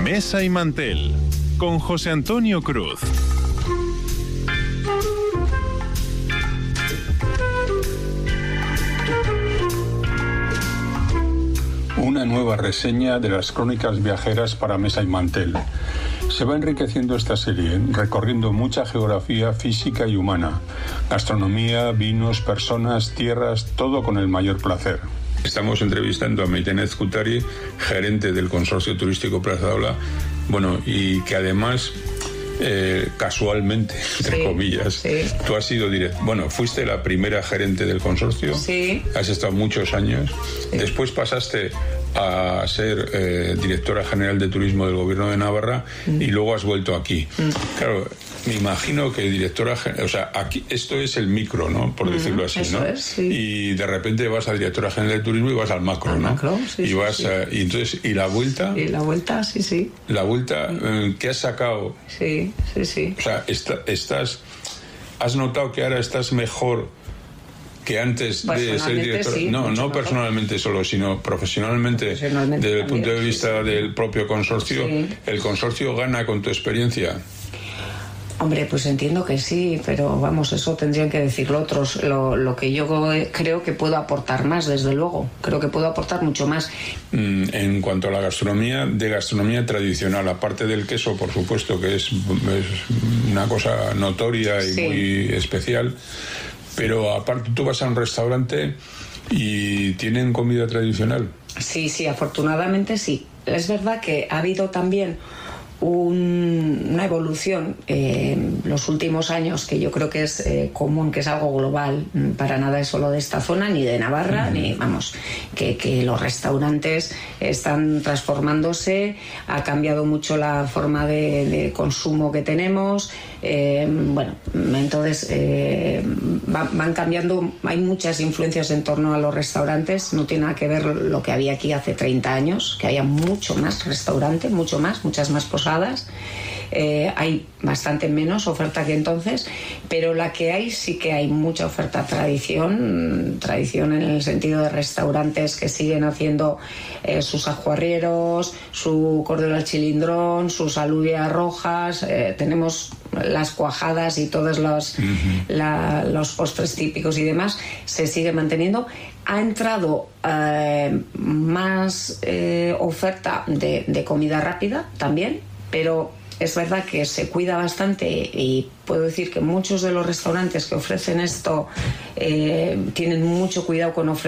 Mesa y Mantel, con José Antonio Cruz. Una nueva reseña de las crónicas viajeras para Mesa y Mantel. Se va enriqueciendo esta serie, recorriendo mucha geografía física y humana, gastronomía, vinos, personas, tierras, todo con el mayor placer. Estamos entrevistando a Maite Zutari, gerente del Consorcio Turístico Plaza de Ola, y que además, casualmente, entre comillas, tú has sido fuiste la primera gerente del consorcio, has estado muchos años, después pasaste a ser directora general de turismo del Gobierno de Navarra y luego has vuelto aquí. Claro, me imagino que directora, aquí esto es el micro, ¿no? Por decirlo así, ¿no? Es, y de repente vas a directora general de turismo y vas al macro, ¿no? Macro, y vas y entonces, ¿y la vuelta? Y la vuelta, sí. La vuelta, ¿qué has sacado? Sí. O sea, ¿has notado que ahora estás mejor que antes de ser director? Sí, no personalmente solo, sino profesionalmente desde el punto de vista del propio consorcio. Sí. ¿El consorcio gana con tu experiencia? Hombre, pues entiendo que sí, pero eso tendrían que decirlo otros. Lo que yo creo que puedo aportar más, desde luego. Creo que puedo aportar mucho más. En cuanto a la gastronomía, de gastronomía tradicional, aparte del queso, por supuesto, que es una cosa notoria y muy especial, pero aparte tú vas a un restaurante y tienen comida tradicional. Sí, afortunadamente sí. Es verdad que ha habido también una evolución en los últimos años que yo creo que es común, que es algo global, para nada es solo de esta zona ni de Navarra, que los restaurantes están transformándose, ha cambiado mucho la forma de consumo que tenemos, entonces van cambiando, hay muchas influencias en torno a los restaurantes, no tiene nada que ver lo que había aquí hace 30 años, que había mucho más restaurante, muchas más posadas. Hay bastante menos oferta que entonces, pero la que hay sí que hay mucha oferta, tradición en el sentido de restaurantes que siguen haciendo sus ajuarrieros, su cordero al chilindrón, sus alubias rojas, tenemos las cuajadas y todos los postres típicos y demás, se sigue manteniendo. Ha entrado más oferta de comida rápida también, pero es verdad que se cuida bastante y puedo decir que muchos de los restaurantes que ofrecen esto tienen mucho cuidado con ofrecer